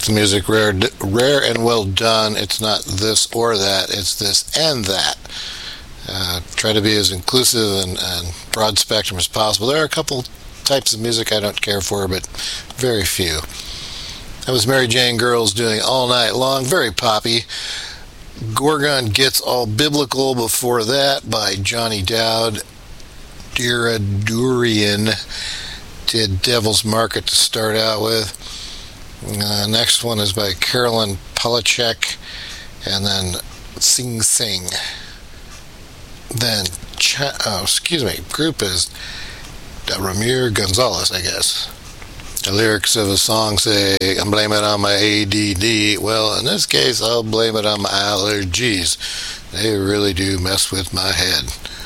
the music rare and well done. It's not this or that. It's this and that. Try to be as inclusive and broad spectrum as possible. There are a couple types of music I don't care for, but very few. That was Mary Jane Girls doing All Night Long. Very poppy. Gorgon Gets All Biblical before that by Johnny Dowd. Dira Durian did Devil's Market to start out with. Next one is by Carolyn Polachek, and then Sing Sing. Then, group is Ramir Gonzalez, I guess. The lyrics of a song say, I'm blaming it on my ADD. Well, in this case, I'll blame it on my allergies. They really do mess with my head.